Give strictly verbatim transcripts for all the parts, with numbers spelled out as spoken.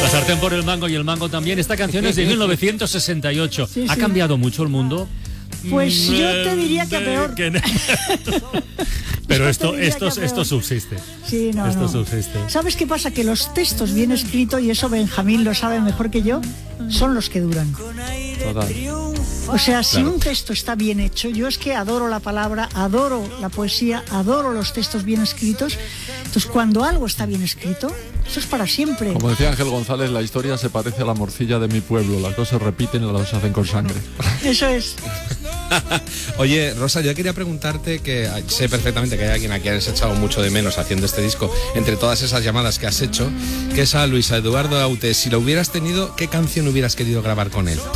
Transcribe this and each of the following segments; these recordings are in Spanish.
La sartén por el mango y el mango también. Esta canción es de mil novecientos sesenta y ocho. Sí, ¿Ha sí. cambiado mucho el mundo? Pues yo te diría que a peor. Pero esto, esto, esto subsiste. Sí, no, esto no. subsiste. ¿Sabes qué pasa? Que los textos bien escritos, y eso Benjamín lo sabe mejor que yo, son los que duran. Total. O sea, si Claro. un texto está bien hecho, yo es que adoro la palabra, adoro la poesía, adoro los textos bien escritos. Entonces, cuando algo está bien escrito, eso es para siempre. Como decía Ángel González, la historia se parece a la morcilla de mi pueblo. Las cosas se repiten y las dos se hacen con sangre. Eso es. Oye, Rosa, yo quería preguntarte, que sé perfectamente que hay alguien a quien has echado mucho de menos haciendo este disco, entre todas esas llamadas que has hecho, que es a Luis Eduardo Aute. Si lo hubieras tenido, ¿qué canción hubieras querido grabar con él?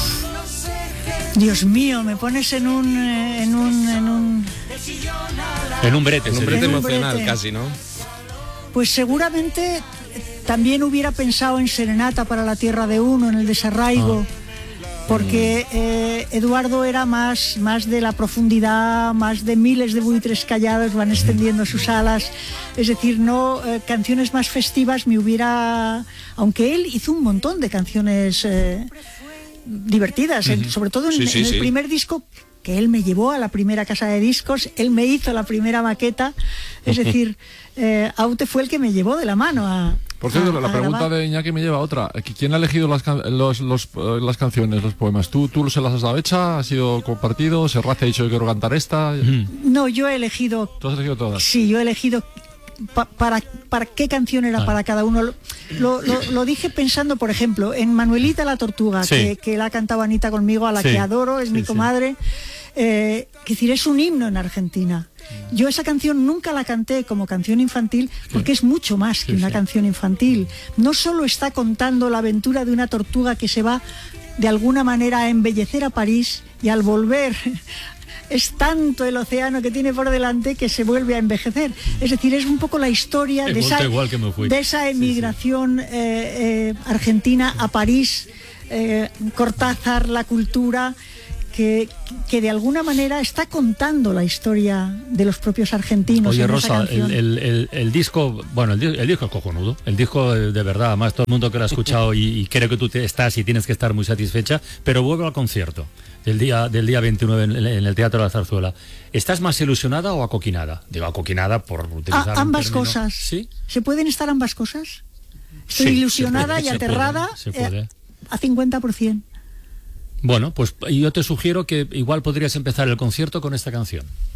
Dios mío, me pones en un... En un, en un... En un brete. En un brete En un emocional, brete. casi, ¿no? Pues seguramente también hubiera pensado en Serenata para la Tierra de Uno, en el desarraigo, ah. porque eh, Eduardo era más, más de la profundidad, más de miles de buitres callados van extendiendo sus alas. Es decir, no eh, canciones más festivas me hubiera... Aunque él hizo un montón de canciones eh, divertidas, uh-huh. en, sobre todo en, sí, sí, en el sí. primer disco, que él me llevó a la primera casa de discos, él me hizo la primera maqueta, es decir, eh, Aute fue el que me llevó de la mano a... Por cierto, a, la a pregunta grabar. de Iñaki me lleva a otra. ¿Quién ha elegido las, can los, los, uh, las canciones, los poemas? ¿Tú, ¿Tú se las has dado hecha? ¿Ha sido compartido? ¿Serrat te ha dicho que quiero cantar esta? Mm. No, yo he elegido... ¿Tú has elegido todas? Sí, yo he elegido... Pa para, para qué canción era ah. para cada uno. Lo, lo, lo dije pensando, por ejemplo, en Manuelita la Tortuga, sí. que, que la ha cantado Anita conmigo, a la sí. que adoro, es sí, mi comadre. Sí. Eh, es decir, es un himno en Argentina. Yo esa canción nunca la canté como canción infantil porque sí. es mucho más que sí, una sí. canción infantil. No solo está contando la aventura de una tortuga que se va de alguna manera a embellecer a París y al volver es tanto el océano que tiene por delante que se vuelve a envejecer. Es decir, es un poco la historia de esa, de esa emigración sí, sí. Eh, eh, argentina a París, eh, Cortázar, la cultura... Que, que de alguna manera está contando la historia de los propios argentinos. Oye, en Rosa, esa el, el, el, el disco, bueno, el, el disco es cojonudo, el disco de, de verdad, además todo el mundo que lo ha escuchado y, y creo que tú te estás y tienes que estar muy satisfecha, pero vuelvo al concierto del día, del día veintinueve en, en el Teatro de la Zarzuela. ¿Estás más ilusionada o acoquinada? Digo, acoquinada por utilizar a, ambas un término. cosas. ¿Sí? ¿Se pueden estar ambas cosas? Estoy sí, ilusionada puede, y aterrada puede, se puede. Eh, a cincuenta por ciento. Bueno, pues yo te sugiero que igual podrías empezar el concierto con esta canción.